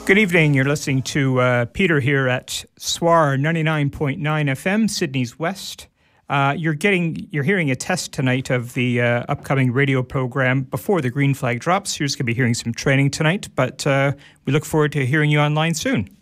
Good evening. You're listening to Peter here at SWAR 99.9 FM, Sydney's West. You're hearing a test tonight of the upcoming radio program before the green flag drops. You're just going to be hearing some training tonight, but we look forward to hearing you online soon.